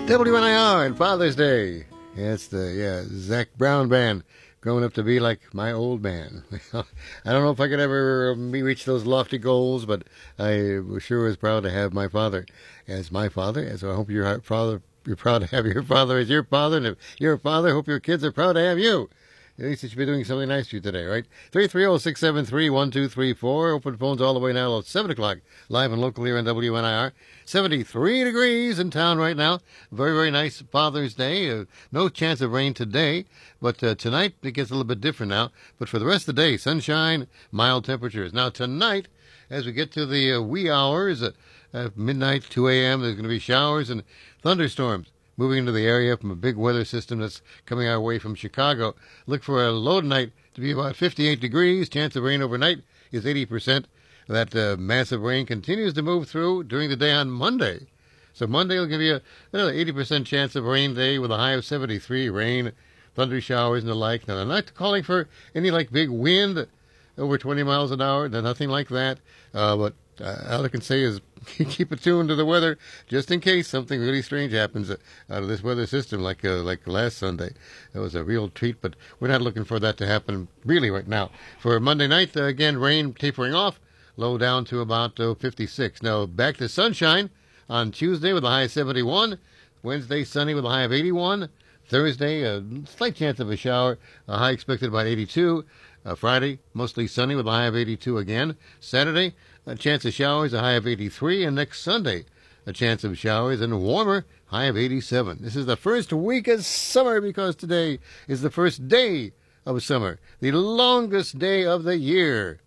WNIR and Father's Day. Yeah, it's the Zac Brown Band, growing up to be like my old man. I don't know if I could ever reach those lofty goals, but I sure was proud to have my father as my father. And so I hope you're proud to have your father as your father, and if you're a father, I hope your kids are proud to have you. At least it should be doing something nice for you today, right? 330-673-1234. Open phones all the way now till 7 o'clock, live and local here on WNIR. 73 degrees in town right now. Very, very nice Father's Day. No chance of rain today, but tonight it gets a little bit different now. But for the rest of the day, sunshine, mild temperatures. Now tonight, as we get to the wee hours, midnight, 2 a.m., there's going to be showers and thunderstorms moving into the area from a big weather system that's coming our way from Chicago. Look for a low tonight to be about 58 degrees. Chance of rain overnight is 80%. That massive rain continues to move through during the day on Monday. So Monday will give you another 80% chance of rain day with a high of 73. Rain, thunder showers, and the like. Now, I'm not calling for any big wind over 20 miles an hour. Nothing like that. But all I can say is keep attuned to the weather just in case something really strange happens out of this weather system like last Sunday. That was a real treat, but we're not looking for that to happen really right now. For Monday night, again, rain tapering off, low down to about 56. Now back to sunshine on Tuesday with a high of 71. Wednesday, sunny with a high of 81. Thursday, a slight chance of a shower, a high expected about 82. Friday, mostly sunny with a high of 82 again. Saturday, a chance of showers, a high of 83. And next Sunday, a chance of showers and warmer, high of 87. This is the first week of summer because today is the first day of summer, the longest day of the year.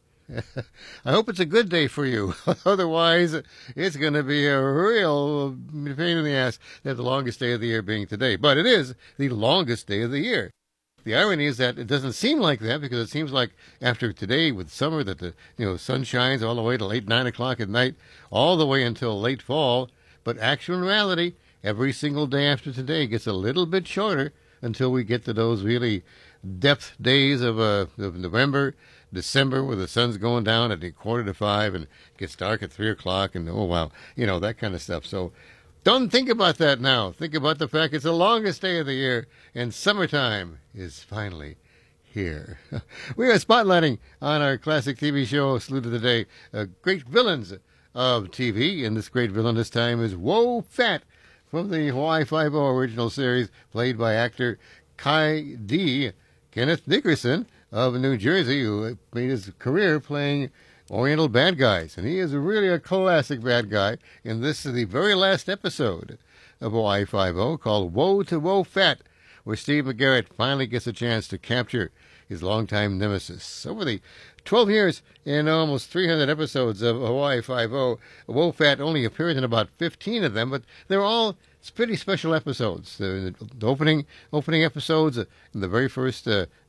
I hope it's a good day for you. Otherwise, it's going to be a real pain in the ass that the longest day of the year being today. But it is the longest day of the year. The irony is that it doesn't seem like that because it seems like after today with summer that the sun shines all the way to late 9 o'clock at night, all the way until late fall. But actual reality, every single day after today gets a little bit shorter until we get to those really depth days of November, December, where the sun's going down at 4:45 and it gets dark at 3 o'clock, and oh wow, that kind of stuff. So don't think about that now. Think about the fact it's the longest day of the year, and summertime is finally here. We are spotlighting on our classic TV show, Salute of the Day, great villains of TV, and this great villain this time is Woe Fat from the Hawaii Five-O original series, played by actor Kai D. Kenneth Nickerson of New Jersey, who made his career playing Oriental bad guys, and he is really a classic bad guy. And this is the very last episode of Hawaii Five-O, called Woe to Woe Fat, where Steve McGarrett finally gets a chance to capture his longtime nemesis. Over the 12 years and almost 300 episodes of Hawaii Five-O, Woe Fat only appeared in about 15 of them, but they're all pretty special episodes. The opening episodes in the very first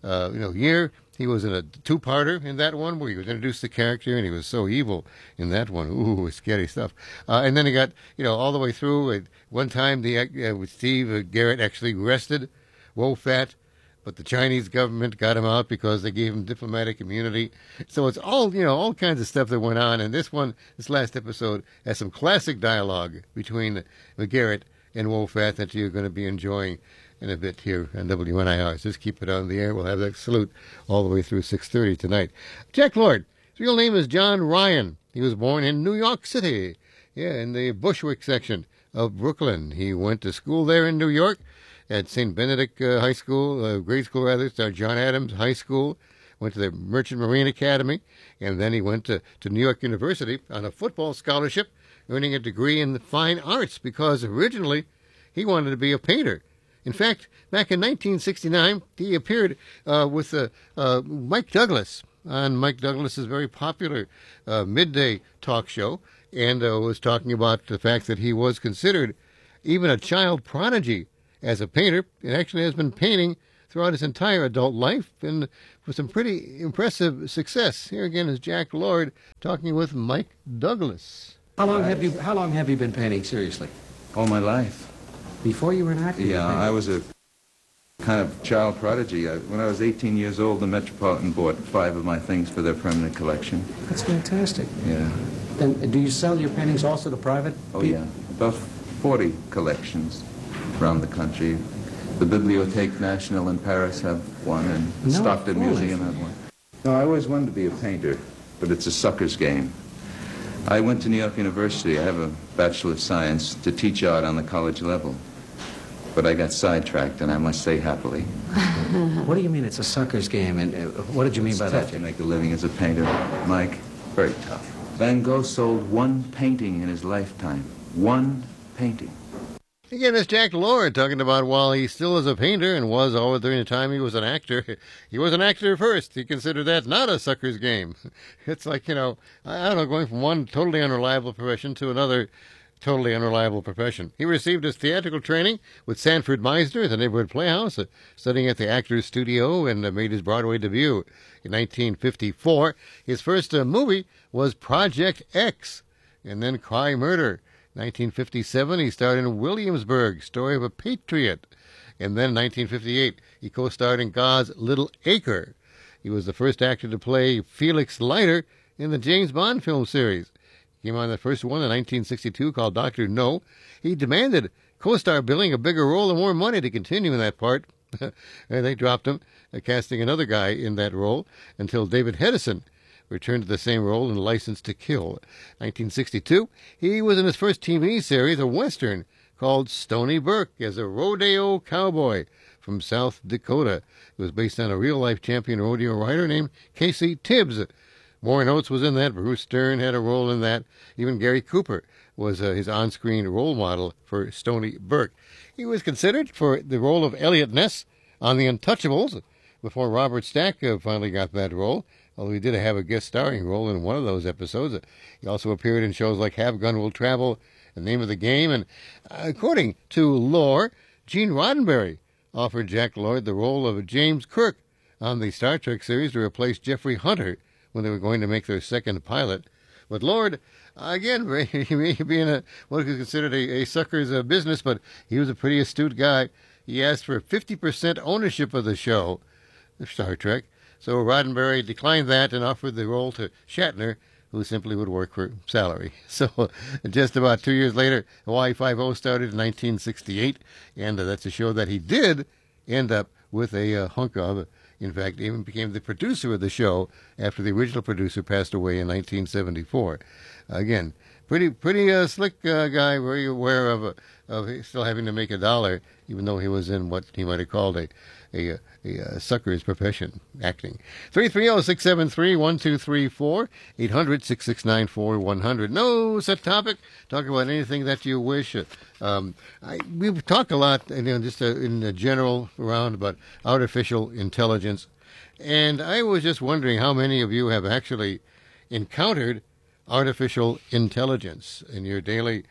year. He was in a two-parter in that one where he was introduced to the character, and he was so evil in that one. Ooh, scary stuff. And then he got, all the way through. At one time, Steve Garrett actually arrested Woe Fat, but the Chinese government got him out because they gave him diplomatic immunity. So it's all kinds of stuff that went on. And this last episode, has some classic dialogue between McGarrett and Woe Fat that you're going to be enjoying in a bit here on WNIR. So just keep it on the air. We'll have that salute all the way through 6:30 tonight. Jack Lord, his real name is John Ryan. He was born in New York City, in the Bushwick section of Brooklyn. He went to school there in New York at St. Benedict High School, grade school rather, John Adams High School. Went to the Merchant Marine Academy, and then he went to New York University on a football scholarship, earning a degree in the fine arts because originally he wanted to be a painter. In fact, back in 1969, he appeared with Mike Douglas on Mike Douglas's very popular midday talk show, and was talking about the fact that he was considered even a child prodigy as a painter, and actually has been painting throughout his entire adult life, and with some pretty impressive success. Here again is Jack Lord talking with Mike Douglas. How long have you been painting seriously? All my life. Before you were an actor? Yeah, I was a kind of child prodigy. When I was 18 years old, the Metropolitan bought 5 of my things for their permanent collection. That's fantastic. Yeah. And do you sell your paintings also to private people? Yeah, about 40 collections. around the country. The Bibliothèque Nationale in Paris have one, and the Stockton Museum have one. No, I always wanted to be a painter, but it's a sucker's game. I went to New York University. I have a Bachelor of Science to teach art on the college level. But I got sidetracked, and I must say happily. What do you mean it's a sucker's game? And what did you mean by that? It's tough to make a living as a painter, Mike. Very tough. Van Gogh sold one painting in his lifetime. One painting. Again, it's Jack Lord talking about while he still is a painter and was all during the time he was an actor. He was an actor first. He considered that not a sucker's game. It's like, I don't know, going from one totally unreliable profession to another totally unreliable profession. He received his theatrical training with Sanford Meisner at the Neighborhood Playhouse, studying at the Actors Studio, and made his Broadway debut in 1954. His first movie was Project X, and then Cry Murder. 1957, he starred in Williamsburg, Story of a Patriot. And then in 1958, he co-starred in God's Little Acre. He was the first actor to play Felix Leiter in the James Bond film series. He came on the first one in 1962 called Dr. No. He demanded co-star billing a bigger role and more money to continue in that part. And they dropped him, casting another guy in that role until David Hedison returned to the same role in License to Kill. 1962, he was in his first TV series, a Western, called Stony Brook, as a rodeo cowboy from South Dakota. It was based on a real-life champion rodeo rider named Casey Tibbs. Warren Oates was in that. Bruce Stern had a role in that. Even Gary Cooper was his on-screen role model for Stony Brook. He was considered for the role of Elliot Ness on The Untouchables before Robert Stack finally got that role, although he did have a guest starring role in one of those episodes. He also appeared in shows like Have Gun Will Travel, The Name of the Game, and according to lore, Gene Roddenberry offered Jack Lord the role of James Kirk on the Star Trek series to replace Jeffrey Hunter when they were going to make their second pilot. But Lord, again, being what is considered a sucker's business, but he was a pretty astute guy. He asked for 50% ownership of the show, Star Trek. So Roddenberry declined that and offered the role to Shatner, who simply would work for salary. So just about 2 years later, Hawaii Five-0 started in 1968, and that's a show that he did end up with a hunk of. In fact, even became the producer of the show after the original producer passed away in 1974. Again, pretty slick guy, very aware of still having to make a dollar, even though he was in what he might have called a sucker's profession, acting. 330-673-1234, 800-669-4100. No set topic. Talk about anything that you wish. We've talked a lot, just in general around about artificial intelligence. And I was just wondering how many of you have actually encountered artificial intelligence in your daily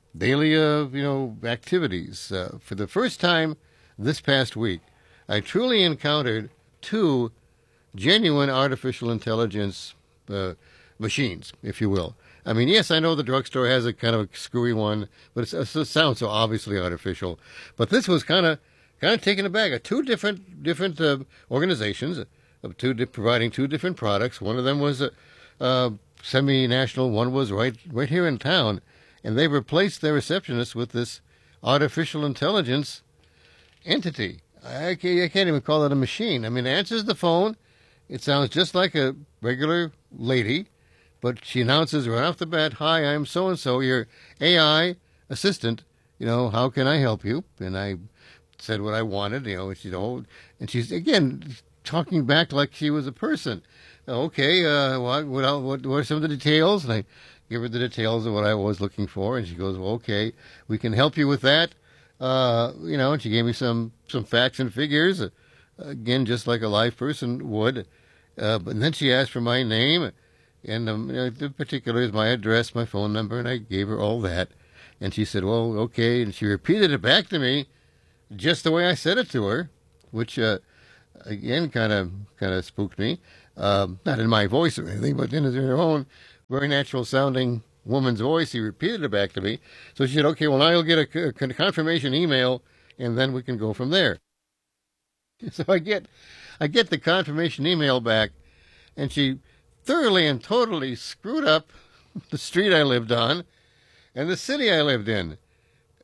activities. For the first time this past week, I truly encountered two genuine artificial intelligence machines, if you will. I mean, yes, I know the drugstore has a kind of a screwy one, but it sounds so obviously artificial. But this was kind of taken aback. Two different organizations, providing two different products. One of them was semi-national. One was right here in town, and they replaced their receptionist with this artificial intelligence entity. I can't even call it a machine. I mean, it answers the phone. It sounds just like a regular lady, but she announces right off the bat, "Hi, I'm so-and-so, your AI assistant. How can I help you?" And I said what I wanted, and she's, again, talking back like she was a person. Okay, what are some of the details? And I give her the details of what I was looking for, and she goes, "Well, okay, we can help you with that." And she gave me some facts and figures, again, just like a live person would. But then she asked for my name and the particulars, my address, my phone number, and I gave her all that. And she said, "Well, okay," and she repeated it back to me just the way I said it to her, which again kind of spooked me. Not in my voice or anything, but in her own very natural sounding woman's voice. He repeated it back to me. So she said, "Okay, well, now you'll get a confirmation email, and then we can go from there." So I get the confirmation email back, and she thoroughly and totally screwed up the street I lived on and the city I lived in.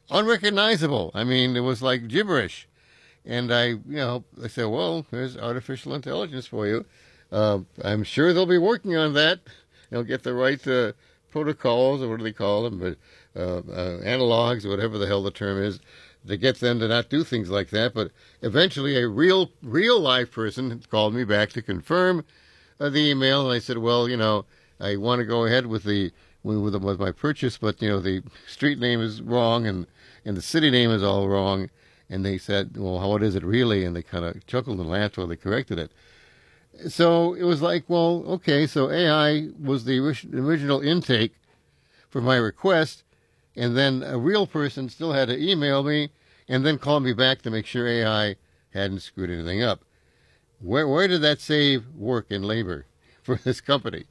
unrecognizable. I mean, it was like gibberish. And I said, well, there's artificial intelligence for you. I'm sure they'll be working on that. They'll get the right protocols, or what do they call them, but analogs, or whatever the hell the term is, to get them to not do things like that. But eventually a real live person called me back to confirm the email, and I said, well, I want to go ahead with my purchase, but the street name is wrong and the city name is all wrong. And they said, well, what is it really? And they kind of chuckled and laughed while they corrected it. So it was like, well, okay, so AI was the original intake for my request, and then a real person still had to email me and then call me back to make sure AI hadn't screwed anything up. Where did that save work and labor for this company?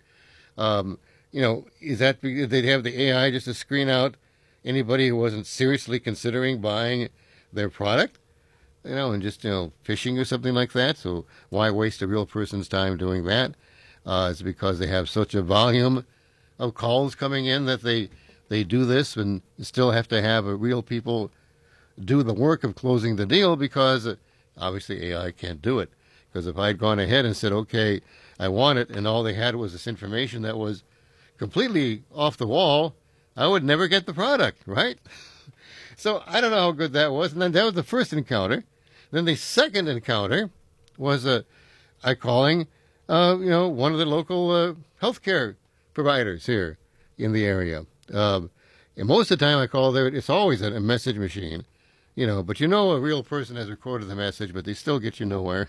Is that because they'd have the AI just to screen out anybody who wasn't seriously considering buying their product, and just, phishing or something like that? So why waste a real person's time doing that? It's because they have such a volume of calls coming in that they do this and still have to have a real people do the work of closing the deal, because obviously AI can't do it. Because if I'd gone ahead and said, okay, I want it, and all they had was this information that was completely off the wall, I would never get the product, right? So I don't know how good that was. And then that was the first encounter. Then the second encounter was I calling, one of the local healthcare providers here in the area. And most of the time I call there, it's always a message machine, but a real person has recorded the message, but they still get you nowhere.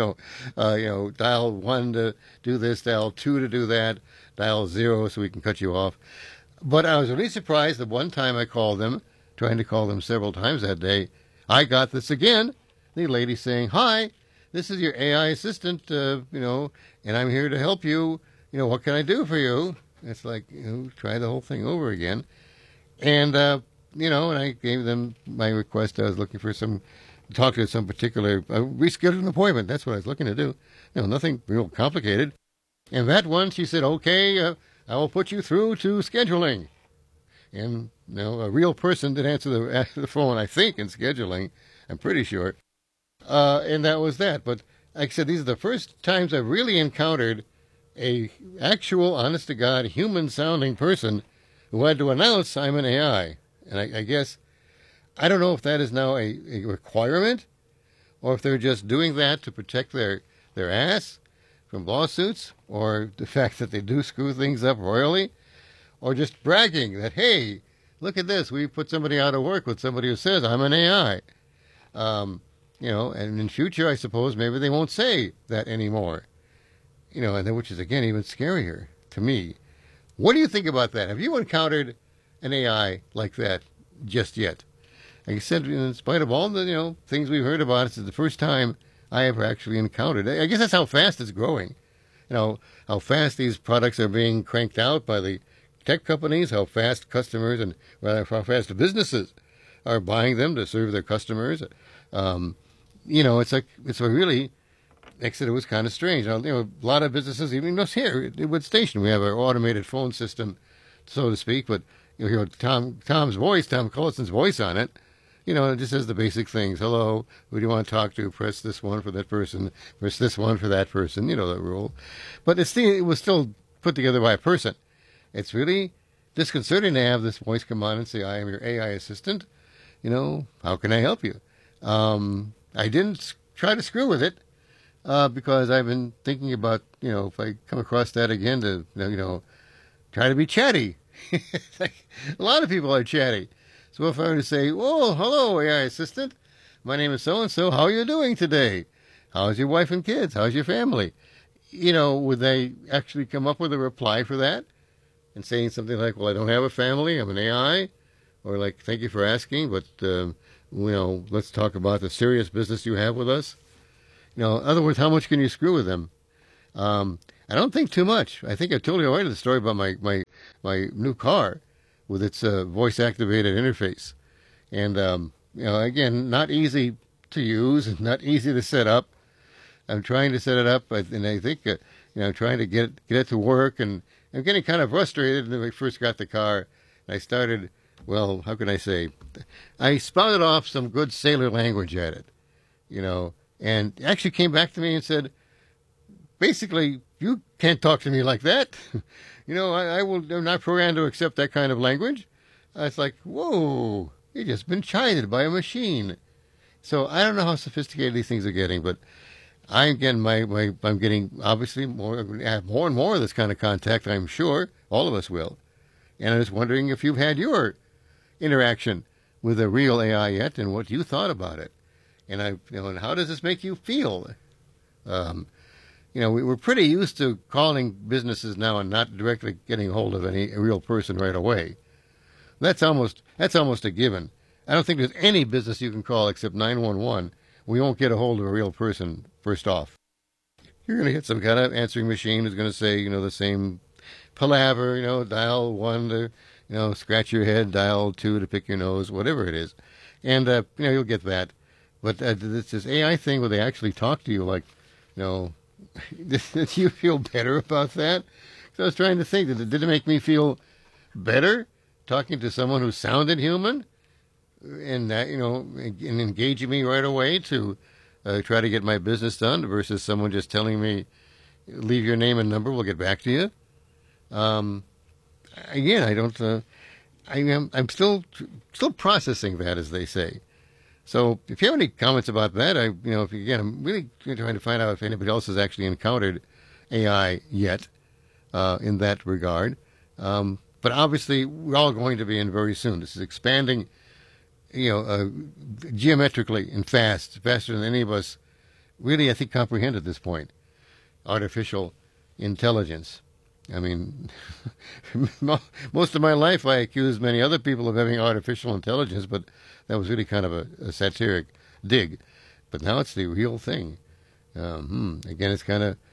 Dial 1 to do this, dial 2 to do that, dial 0 so we can cut you off. But I was really surprised that one time I called them, trying to call them several times that day, I got this again. The lady saying, hi, this is your AI assistant, and I'm here to help you. What can I do for you? It's like, try the whole thing over again. And, and I gave them my request. I was looking for talk to some particular, reschedule an appointment. That's what I was looking to do. Nothing real complicated. And that one, she said, okay, I will put you through to scheduling. And, a real person did answer the phone, I think, in scheduling. I'm pretty sure. And that was that. But like I said, these are the first times I've really encountered a actual, honest-to-God, human-sounding person who had to announce I'm an AI. And I guess, I don't know if that is now a requirement, or if they're just doing that to protect their ass from lawsuits, or the fact that they do screw things up royally, or just bragging that, hey, look at this, we put somebody out of work with somebody who says I'm an AI. And in future, I suppose, maybe they won't say that anymore. And then, which is, again, even scarier to me. What do you think about that? Have you encountered an AI like that just yet? Like I said, in spite of all the, things we've heard about, this is the first time I ever actually encountered it. I guess that's how fast it's growing. How fast these products are being cranked out by the tech companies, how fast customers, and rather how fast the businesses are buying them to serve their customers. It's a really, like I said, it was kind of strange. A lot of businesses, even us here at Wood Station, we have our automated phone system, so to speak, but you hear Tom's voice, Tom Cullison's voice on it. It just says the basic things. Hello, who do you want to talk to? Press this one for that person. Press this one for that person. The rule. But it was still put together by a person. It's really disconcerting to have this voice come on and say, I am your AI assistant. How can I help you? I didn't try to screw with it because I've been thinking about, if I come across that again to, try to be chatty. A lot of people are chatty. So if I were to say, oh, hello, AI assistant, my name is so-and-so, how are you doing today? How's your wife and kids? How's your family? Would they actually come up with a reply for that? And saying something like, well, I don't have a family, I'm an AI. Or like, thank you for asking, but, let's talk about the serious business you have with us. In other words, how much can you screw with them? I don't think too much. I think I told you already the story about my new car with its voice-activated interface. And, again, not easy to use and not easy to set up. I'm trying to set it up, and I think, trying to get it to work. And I'm getting kind of frustrated when I first got the car. I started well, how can I say? I spouted off some good sailor language at it, and it actually came back to me and said, basically, you can't talk to me like that. I'm not programmed to accept that kind of language. It's like, whoa, you've just been chided by a machine. So I don't know how sophisticated these things are getting, but I'm getting obviously more and more of this kind of contact. I'm sure all of us will, and I was wondering if you've had your interaction with a real AI yet, and what you thought about it, and and how does this make you feel? We're pretty used to calling businesses now and not directly getting hold of a real person right away. That's almost a given. I don't think there's any business you can call except 911. We won't get a hold of a real person first off. You're going to hit some kind of answering machine who's going to say, the same palaver, dial 1 to, scratch your head, dial 2 to pick your nose, whatever it is. And, you'll get that. But this AI thing where they actually talk to you like, did you feel better about that? So I was trying to think, did it make me feel better talking to someone who sounded human? And that, and engaging me right away to try to get my business done versus someone just telling me, leave your name and number, we'll get back to you. Again, I don't, I'm still processing that, as they say. So if you have any comments about that, I'm really trying to find out if anybody else has actually encountered AI yet in that regard. But obviously, we're all going to be in very soon. This is expanding, geometrically and faster than any of us really, I think, comprehend at this point. Artificial intelligence. I mean, most of my life I accused many other people of having artificial intelligence, but that was really kind of a satiric dig. But now it's the real thing. Again, it's kind of,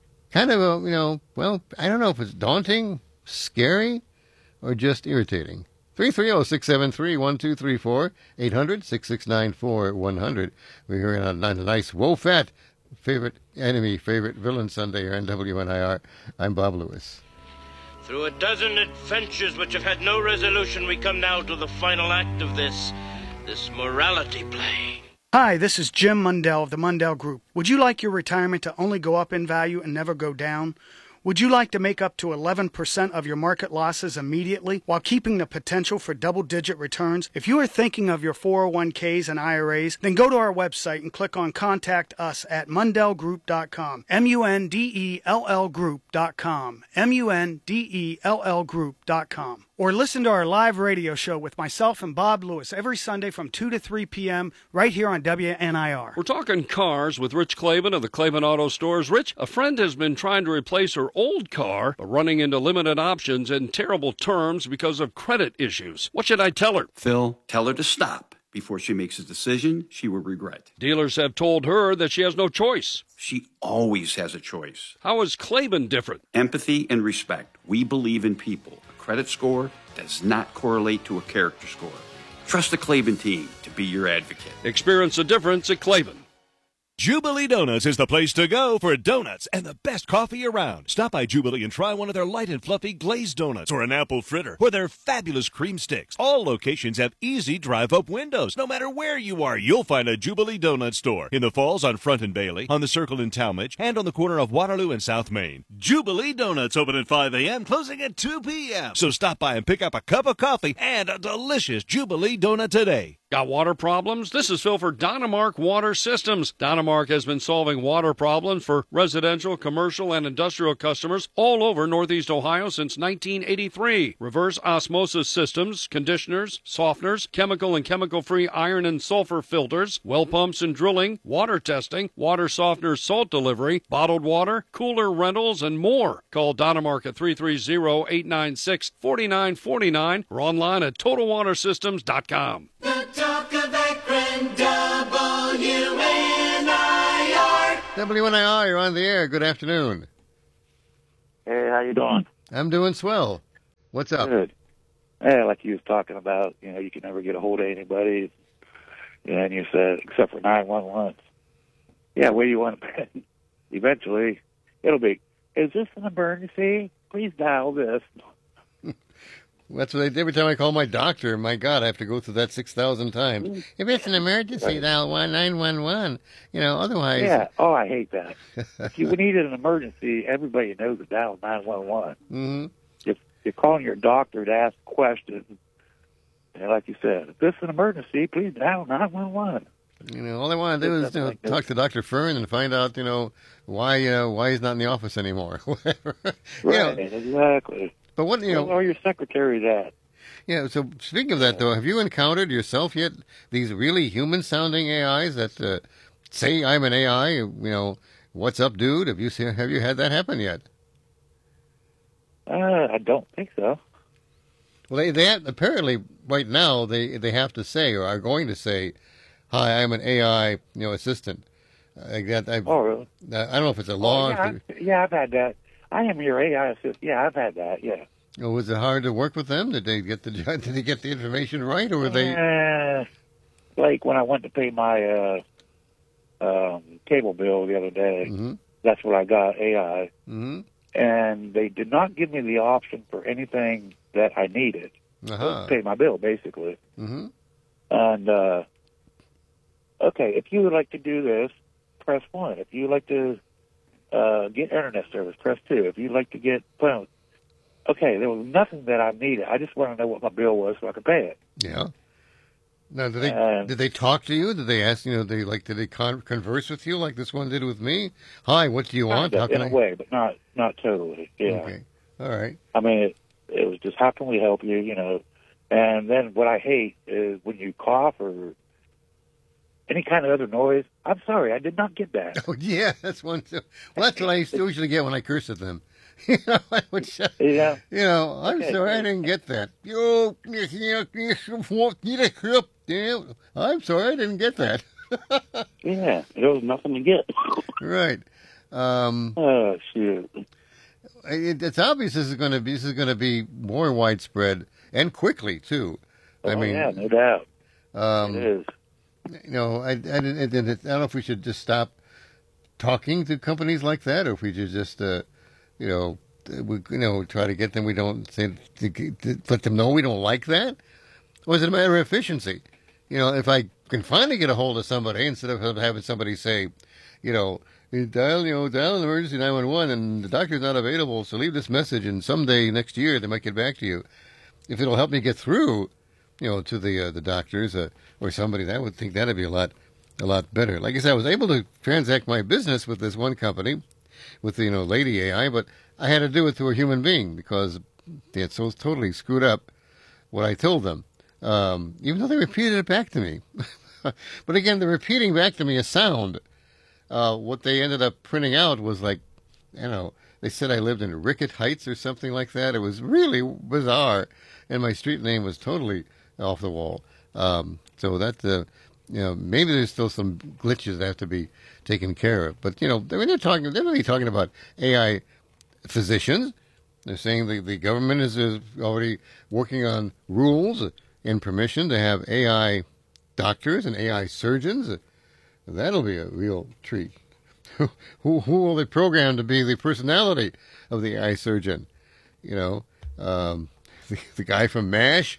well, I don't know if it's daunting, scary, or just irritating. 330-673-1234, 800-6694-100. We're hearing on a nice woe-fat favorite enemy, favorite villain Sunday here on WNIR. I'm Bob Lewis. Through a dozen adventures which have had no resolution, we come now to the final act of this morality play. Hi, this is Jim Mundell of the Mundell Group. Would you like your retirement to only go up in value and never go down? Would you like to make up to 11% of your market losses immediately while keeping the potential for double-digit returns? If you are thinking of your 401ks and IRAs, then go to our website and click on Contact Us at mundellgroup.com. MUNDELL Group.com. MUNDELL Group.com. Or listen to our live radio show with myself and Bob Lewis every Sunday from 2 to 3 p.m. right here on WNIR. We're talking cars with Rich Klavan of the Klavan Auto Stores. Rich, a friend has been trying to replace her old car, but running into limited options and terrible terms because of credit issues. What should I tell her? Phil, tell her to stop before she makes a decision she will regret. Dealers have told her that she has no choice. She always has a choice. How is Klavan different? Empathy and respect. We believe in people. Credit score does not correlate to a character score. Trust the Klavan team to be your advocate. Experience the difference at Klavan. Jubilee Donuts is the place to go for donuts and the best coffee around. Stop by Jubilee and try one of their light and fluffy glazed donuts or an apple fritter or their fabulous cream sticks. All locations have easy drive-up windows. No matter where you are, you'll find a Jubilee Donut store. In the Falls on Front and Bailey, on the Circle in Talmadge, and on the corner of Waterloo and South Main. Jubilee Donuts open at 5 a.m., closing at 2 p.m. So stop by and pick up a cup of coffee and a delicious Jubilee Donut today. Got water problems? This is Phil for Dynamark Water Systems. Dynamark has been solving water problems for residential, commercial, and industrial customers all over Northeast Ohio since 1983. Reverse osmosis systems, conditioners, softeners, chemical and chemical-free iron and sulfur filters, well pumps and drilling, water testing, water softener salt delivery, bottled water, cooler rentals, and more. Call Dynamark at 330-896-4949 or online at TotalWaterSystems.com. Talk of Akron, WNIR. WNIR, you're on the air. Good afternoon. Hey, how you doing? I'm doing swell. What's up? Good. Hey, like you was talking about, you can never get a hold of anybody. And you said, except for 911. Yeah, where do you want to be? Eventually, it'll be, is this an emergency? Please dial this. That's what every time I call my doctor, my God, I have to go through that 6,000 times. If it's an emergency, dial 911. Otherwise. Yeah. Oh, I hate that. If you needed an emergency, everybody knows to dial 911. Mm-hmm. If you're calling your doctor to ask questions, and like you said, if this is an emergency, please dial 911. All I want to do is talk to Dr. Fern and find out, why he's not in the office anymore. Right, exactly. But what, or your secretary's at. Yeah, so speaking of that, though, have you encountered yourself yet these really human-sounding AIs that say, I'm an AI, what's up, dude? Have you had that happen yet? I don't think so. Well, they apparently, right now, they have to say, or are going to say, hi, I'm an AI, assistant. Like that. Oh, really? I don't know if it's a law. Yeah, I've had that. I am your AI assistant. Yeah, I've had that. Yeah. Oh, was it hard to work with them? Did they get the information right, or were they? Like when I went to pay my cable bill the other day, mm-hmm. That's what I got, AI, mm-hmm. and they did not give me the option for anything that I needed to pay my bill, basically. Mm-hmm. And okay, if you would like to do this, press 1. If you would like to get internet service, press 2. If you'd like to get phone, okay, there was nothing that I needed. I just want to know what my bill was so I could pay it. Yeah. Now, did they talk to you? Did they ask, did they converse with you like this one did with me? Hi, what do you want? How can in a way, but not totally. Yeah. Okay. All right. I mean, it was just, how can we help you, And then what I hate is when you cough or any kind of other noise. I'm sorry, I did not get that. Oh, yeah, that's one too. Well, that's what I usually get when I curse at them. Yeah. I'm Okay. sorry, I didn't get that. I'm sorry, I didn't get that. Yeah, there was nothing to get. Right. Oh, shoot. It's obvious this is going to be more widespread and quickly too. Yeah, no doubt. It is. I don't know if we should just stop talking to companies like that, or if we should just, try to get them. We don't say, let them know we don't like that. Or is it a matter of efficiency? If I can finally get a hold of somebody instead of having somebody say, dial emergency 911 and the doctor's not available, so leave this message and someday next year they might get back to you. If it'll help me get through, to the doctors or somebody, I would think that'd be a lot better. Like I said, I was able to transact my business with this one company, with the lady AI, but I had to do it through a human being because they had so totally screwed up what I told them, even though they repeated it back to me. But again, they're repeating back to me a sound. What they ended up printing out was like, they said I lived in Rickett Heights or something like that. It was really bizarre, and my street name was totally off the wall. So that, maybe there's still some glitches that have to be taken care of. But, they're really talking about AI physicians. They're saying the government is already working on rules and permission to have AI doctors and AI surgeons. That'll be a real treat. Who will they program to be the personality of the AI surgeon? The guy from MASH,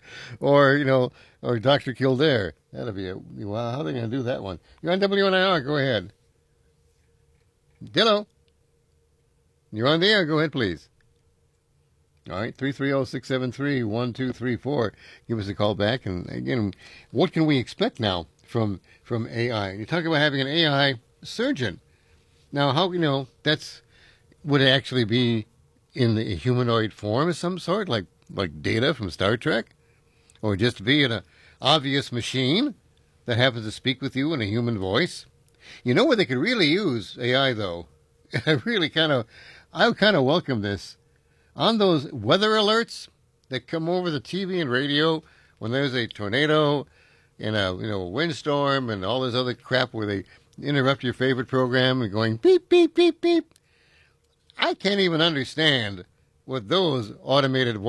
or Dr. Kildare. That'll be wow. How are they going to do that one? You're on WNIR. Go ahead. Dillo. You're on the air. Go ahead, please. All right, 330-673-1234. Give us a call back. And again, what can we expect now from AI? You talk about having an AI surgeon. Now, how would it actually be in the humanoid form of some sort, like Data from Star Trek, or just be in an obvious machine that happens to speak with you in a human voice? Where they could really use AI though. I kind of welcome this on those weather alerts that come over the TV and radio when there's a tornado and a windstorm and all this other crap where they interrupt your favorite program and going beep beep beep beep. I can't even understand what those automated